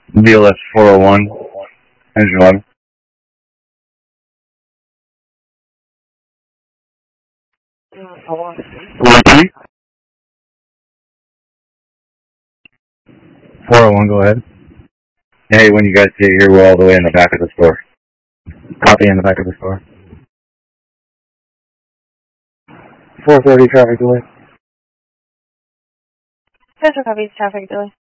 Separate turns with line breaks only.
BLS 401, engine 11. 43? 401, go ahead. Hey, when you guys get here, we're all the way in the back of the store. Copy, in the back of the store. 430 traffic delay.
Central copies, traffic delay.